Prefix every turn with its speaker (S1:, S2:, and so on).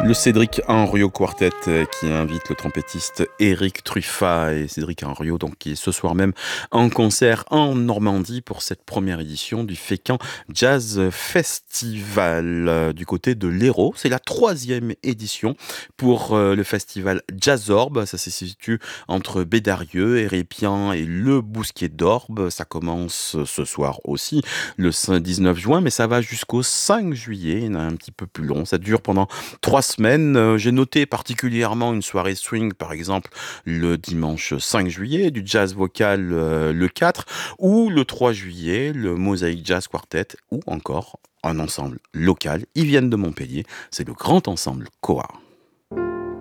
S1: Le Cédric Henriot Quartet qui invite le trompettiste Éric Truffat et Cédric Henriot donc qui est ce soir même en concert en Normandie pour cette première édition du Fécamp Jazz Festival du côté de l'Hérault. C'est la troisième édition pour le festival Jazzorb. Ça se situe entre Bédarieux, Hérépian et le Bousquier d'Orbe. Ça commence ce soir aussi le 19 juin mais ça va jusqu'au 5 juillet. Il y en a un petit peu plus long. Ça dure pendant 3 semaines. J'ai noté particulièrement une soirée swing, par exemple, le dimanche 5 juillet, du jazz vocal le 4, ou le 3 juillet, le Mosaïque Jazz Quartet, ou encore un ensemble local. Ils viennent de Montpellier, c'est le Grand Ensemble Coa.